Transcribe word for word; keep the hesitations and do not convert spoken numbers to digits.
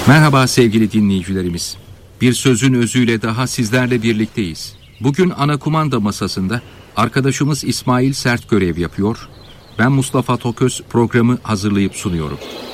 Merhaba sevgili dinleyicilerimiz. Bir sözün özüyle daha sizlerle birlikteyiz. Bugün ana kumanda masasında arkadaşımız İsmail Sert görev yapıyor. Ben Mustafa Toköz programı hazırlayıp sunuyorum.